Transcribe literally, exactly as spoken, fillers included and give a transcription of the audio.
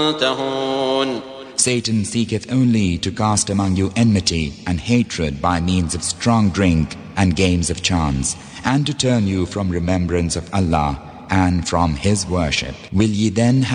تنتهون. Satan seeketh only to cast among you enmity and hatred by means of strong drink and games of chance, and to turn you from remembrance of Allah and from His worship. Will ye then